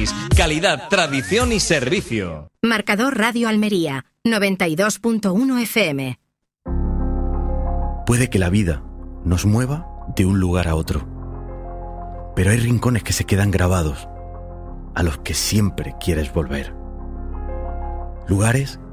País. Calidad, tradición y servicio. Marcador Radio Almería, 92.1 FM. Puede que la vida nos mueva de un lugar a otro, pero hay rincones que se quedan grabados, a los que siempre quieres volver. Lugares